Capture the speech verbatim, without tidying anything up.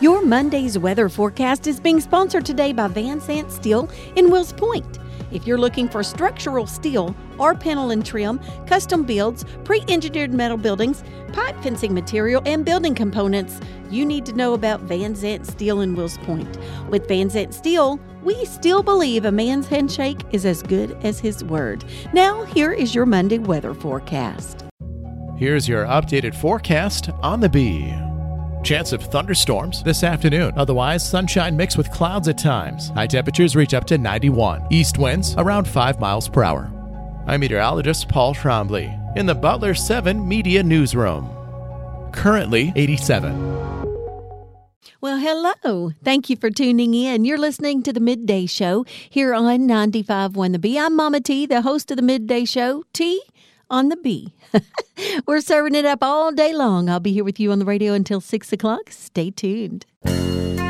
Your Monday's weather forecast is being sponsored today by Van Sant Steel in Wills Point. If you're looking for structural steel or panel and trim, custom builds, pre-engineered metal buildings, pipe fencing material, and building components, you need to know about Van Sant Steel in Wills Point. With Van Sant Steel, we still believe a man's handshake is as good as his word. Now, here is your Monday weather forecast. Here's your updated forecast on the Bee. Chance of thunderstorms this afternoon. Otherwise, sunshine mixed with clouds at times. High temperatures reach up to ninety-one. East winds around five miles per hour. I'm meteorologist Paul Trombley in the Butler seven Media Newsroom. Currently eighty-seven. Well, hello. Thank you for tuning in. You're listening to the Midday Show here on ninety-five point one The Bee. I'm Mama T, the host of the Midday Show. T on the Bee. We're serving it up all day long. I'll be here with you on the radio until six o'clock. Stay tuned.